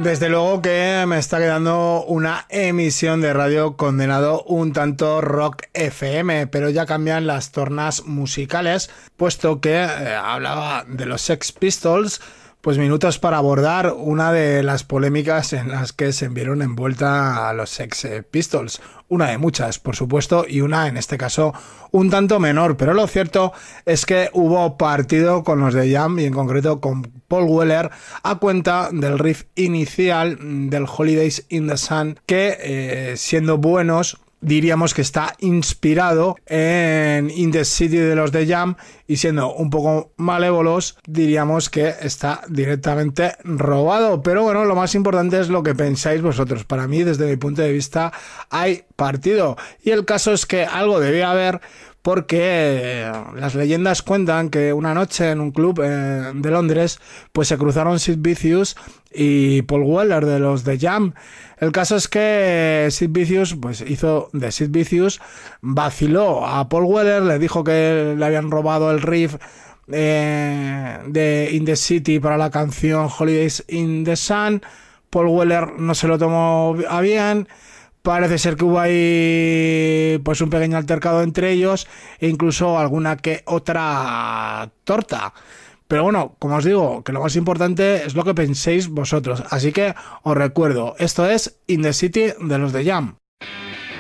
Desde luego que me está quedando una emisión de radio condenado un tanto rock FM, pero ya cambian las tornas musicales, puesto que hablaba de los Sex Pistols, pues minutos para abordar una de las polémicas en las que se vieron envuelta a los Sex Pistols. Una de muchas, por supuesto, y una, en este caso, un tanto menor. Pero lo cierto es que hubo partido con los de Jam y en concreto con Paul Weller a cuenta del riff inicial del Holidays in the Sun que, siendo buenos, diríamos que está inspirado en In the City de los de Jam y siendo un poco malévolos diríamos que está directamente robado. Pero bueno, lo más importante es lo que pensáis vosotros. Para mí, desde mi punto de vista, hay partido y el caso es que algo debía haber, porque las leyendas cuentan que una noche en un club de Londres pues se cruzaron Sid Vicious y Paul Weller de los de Jam. El caso es que Sid Vicious pues hizo de Sid Vicious, vaciló a Paul Weller, le dijo que le habían robado el riff de In the City para la canción Holidays in the Sun. Paul Weller no se lo tomó a bien. Parece ser que hubo ahí pues un pequeño altercado entre ellos e incluso alguna que otra torta. Pero bueno, como os digo, que lo más importante es lo que penséis vosotros. Así que os recuerdo, esto es In the City de los de Jam.